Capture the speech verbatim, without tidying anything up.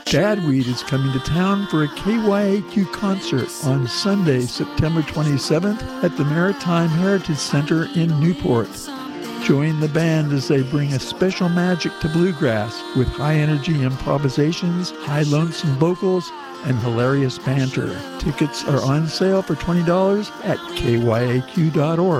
Dadweed is coming to town for a K Y A Q concert on Sunday, September twenty-seventh at the Maritime Heritage Center in Newport. Join the band as they bring a special magic to bluegrass with high-energy improvisations, high lonesome vocals, and hilarious banter. Tickets are on sale for twenty dollars at K Y A Q dot org.